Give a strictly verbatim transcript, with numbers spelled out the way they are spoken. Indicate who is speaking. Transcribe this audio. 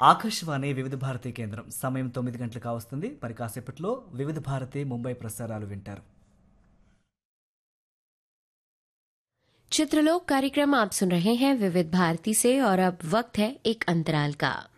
Speaker 1: ఆకాశవాణి వివిధ భారతి కేంద్రం సమయం తొమ్మిది గంటలు కావస్తుంది. మరి కాసేపట్లో వివిధ భారతి ముంబై ప్రసారాలు వింటారు.
Speaker 2: चित्रलोक कार्यक्रम आप सुन रहे हैं विविध भारती से और अब वक्त है एक अंतराल का।